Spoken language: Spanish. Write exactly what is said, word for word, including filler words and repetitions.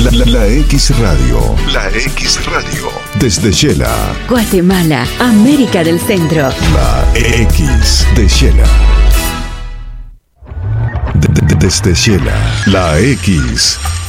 La, la, la X Radio. La X Radio. Desde Shela. Guatemala, América del Centro. La X de Shela. De, de, desde Shela. La X.